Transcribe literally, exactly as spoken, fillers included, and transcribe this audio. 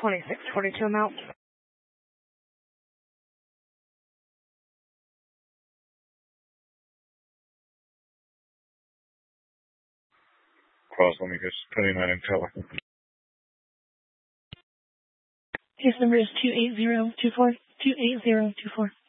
twenty-six forty-two amount. Cross, let me just putting that in color. His number is two eight zero two four, two eight zero two four.